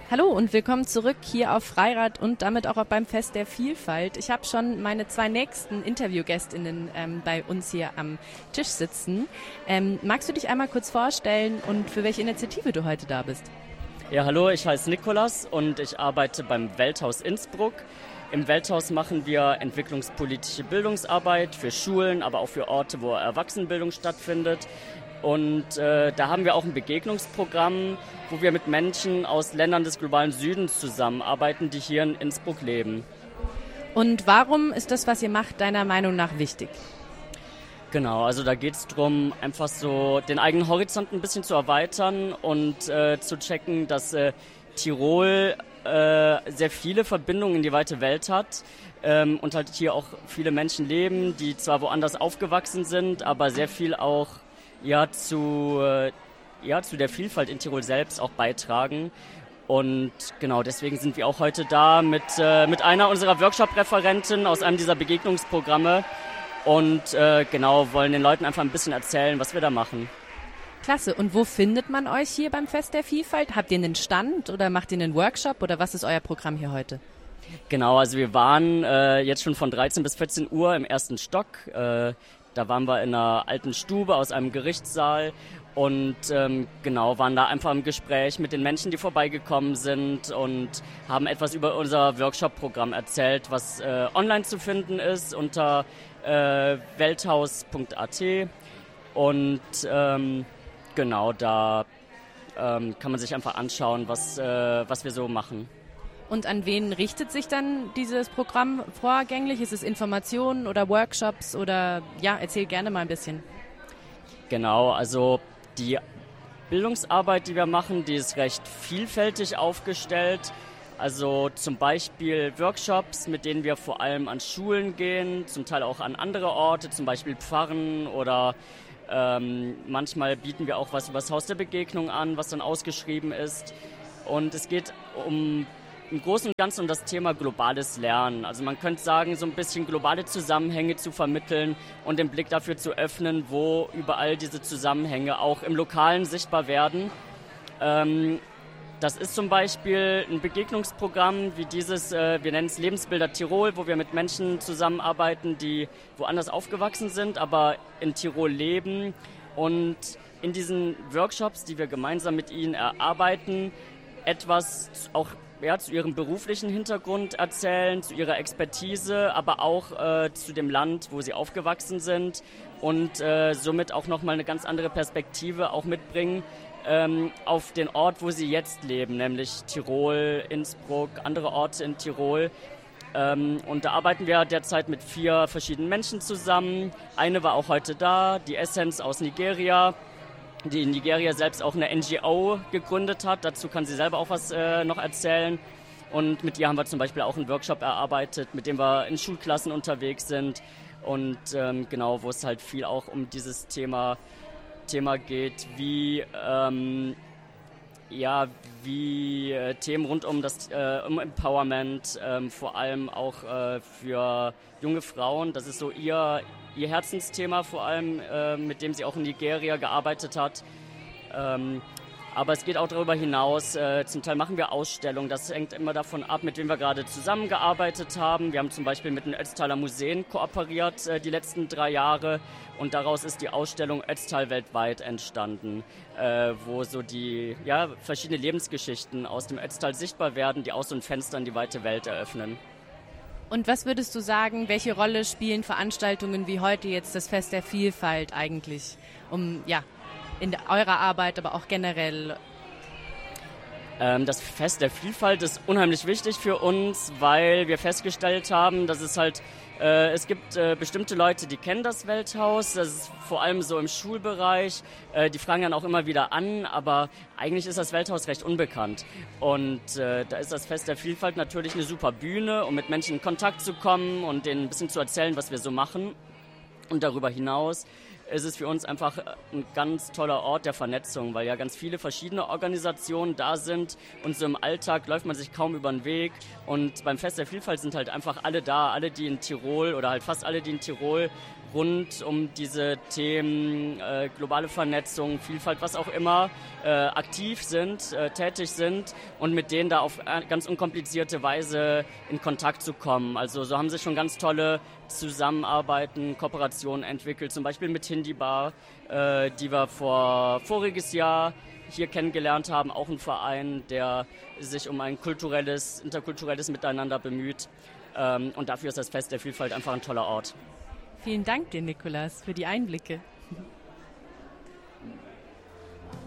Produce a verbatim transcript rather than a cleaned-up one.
Hallo und willkommen zurück hier auf Freirad und damit auch beim Fest der Vielfalt. Ich habe schon meine zwei nächsten Interviewgästinnen ähm, bei uns hier am Tisch sitzen. Ähm, magst du dich einmal kurz vorstellen und für welche Initiative du heute da bist? Ja, hallo, ich heiße Nikolas und ich arbeite beim Welthaus Innsbruck. Im Welthaus machen wir entwicklungspolitische Bildungsarbeit für Schulen, aber auch für Orte, wo Erwachsenenbildung stattfindet. Und äh, da haben wir auch ein Begegnungsprogramm, wo wir mit Menschen aus Ländern des globalen Südens zusammenarbeiten, die hier in Innsbruck leben. Und warum ist das, was ihr macht, deiner Meinung nach wichtig? Genau, also da geht es darum, einfach so den eigenen Horizont ein bisschen zu erweitern und äh, zu checken, dass äh, Tirol äh, sehr viele Verbindungen in die weite Welt hat ähm, und halt hier auch viele Menschen leben, die zwar woanders aufgewachsen sind, aber sehr viel auch ja, zu, äh, ja, zu der Vielfalt in Tirol selbst auch beitragen. Und genau deswegen sind wir auch heute da mit, äh, mit einer unserer Workshop-Referenten aus einem dieser Begegnungsprogramme und äh, genau wollen den Leuten einfach ein bisschen erzählen, was wir da machen. Klasse. Und wo findet man euch hier beim Fest der Vielfalt? Habt ihr einen Stand oder macht ihr einen Workshop oder was ist euer Programm hier heute? Genau, also wir waren äh, jetzt schon von dreizehn bis vierzehn Uhr im ersten Stock. Äh, Da waren wir in einer alten Stube aus einem Gerichtssaal und ähm, genau waren da einfach im Gespräch mit den Menschen, die vorbeigekommen sind und haben etwas über unser Workshop-Programm erzählt, was äh, online zu finden ist unter äh, welthaus punkt a t und ähm, genau da ähm, kann man sich einfach anschauen, was, äh, was wir so machen. Und an wen richtet sich dann dieses Programm vorgänglich? Ist es Informationen oder Workshops oder ja, erzähl gerne mal ein bisschen. Genau, also die Bildungsarbeit, die wir machen, die ist recht vielfältig aufgestellt. Also zum Beispiel Workshops, mit denen wir vor allem an Schulen gehen, zum Teil auch an andere Orte, zum Beispiel Pfarren oder ähm, manchmal bieten wir auch was über das Haus der Begegnung an, was dann ausgeschrieben ist. Und es geht um im Großen und Ganzen um das Thema globales Lernen. Also man könnte sagen, so ein bisschen globale Zusammenhänge zu vermitteln und den Blick dafür zu öffnen, wo überall diese Zusammenhänge auch im Lokalen sichtbar werden. Ähm, das ist zum Beispiel ein Begegnungsprogramm wie dieses, äh, wir nennen es Lebensbilder Tirol, wo wir mit Menschen zusammenarbeiten, die woanders aufgewachsen sind, aber in Tirol leben. Und in diesen Workshops, die wir gemeinsam mit ihnen erarbeiten, etwas auch ja, zu ihrem beruflichen Hintergrund erzählen, zu ihrer Expertise, aber auch äh, zu dem Land, wo sie aufgewachsen sind und äh, somit auch nochmal eine ganz andere Perspektive auch mitbringen ähm, auf den Ort, wo sie jetzt leben, nämlich Tirol, Innsbruck, andere Orte in Tirol. Ähm, und da arbeiten wir derzeit mit vier verschiedenen Menschen zusammen. Eine war auch heute da, die Essence aus Nigeria, die in Nigeria selbst auch eine N G O gegründet hat. Dazu kann sie selber auch was äh, noch erzählen. Und mit ihr haben wir zum Beispiel auch einen Workshop erarbeitet, mit dem wir in Schulklassen unterwegs sind. Und ähm, genau, wo es halt viel auch um dieses Thema, Thema geht, wie, ähm, ja, wie äh, Themen rund um das äh, um Empowerment, ähm, vor allem auch äh, für junge Frauen. Das ist so ihr ihr Herzensthema vor allem, äh, mit dem sie auch in Nigeria gearbeitet hat. Ähm, aber es geht auch darüber hinaus. Äh, zum Teil machen wir Ausstellungen. Das hängt immer davon ab, mit wem wir gerade zusammengearbeitet haben. Wir haben zum Beispiel mit den Ötztaler Museen kooperiert äh, die letzten drei Jahre. Und daraus ist die Ausstellung Ötztal weltweit entstanden, äh, wo so die ja, verschiedene Lebensgeschichten aus dem Ötztal sichtbar werden, die auch so ein Fenster in die weite Welt eröffnen. Und was würdest du sagen, welche Rolle spielen Veranstaltungen wie heute jetzt das Fest der Vielfalt eigentlich, um ja in eurer Arbeit, aber auch generell? Ähm, das Fest der Vielfalt ist unheimlich wichtig für uns, weil wir festgestellt haben, dass es halt äh, es gibt äh, bestimmte Leute, die kennen das Welthaus, das ist vor allem so im Schulbereich, äh, die fragen dann auch immer wieder an, aber eigentlich ist das Welthaus recht unbekannt. Und äh, da ist das Fest der Vielfalt natürlich eine super Bühne, um mit Menschen in Kontakt zu kommen und denen ein bisschen zu erzählen, was wir so machen. Und darüber hinaus ist es für uns einfach ein ganz toller Ort der Vernetzung, weil ja ganz viele verschiedene Organisationen da sind und so im Alltag läuft man sich kaum über den Weg. Und beim Fest der Vielfalt sind halt einfach alle da, alle, die in Tirol oder halt fast alle, die in Tirol rund um diese Themen äh, globale Vernetzung, Vielfalt, was auch immer, äh, aktiv sind, äh, tätig sind und mit denen da auf ganz unkomplizierte Weise in Kontakt zu kommen. Also so haben sich schon ganz tolle Zusammenarbeiten, Kooperationen entwickelt, zum Beispiel mit Hindibar, äh, die wir vor voriges Jahr hier kennengelernt haben, auch ein Verein, der sich um ein kulturelles, interkulturelles Miteinander bemüht. Ähm, und dafür ist das Fest der Vielfalt einfach ein toller Ort. Vielen Dank dir, Nikolas, für die Einblicke.